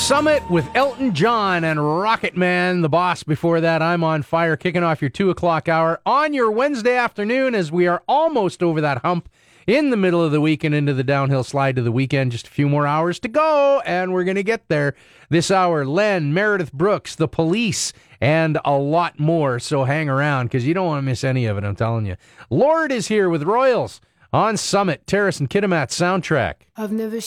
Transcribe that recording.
Summit with Elton John and Rocket Man, the boss. Before that, I'm on fire, kicking off your 2 o'clock hour on your Wednesday afternoon as we are almost over that hump in the middle of the week and into the downhill slide to the weekend. Just a few more hours to go, and we're going to get there. This hour, Len, Meredith Brooks, The Police, and a lot more. So hang around because you don't want to miss any of it, I'm telling you. Lord is here with Royals on Summit, Terrace and Kitimat soundtrack. I've never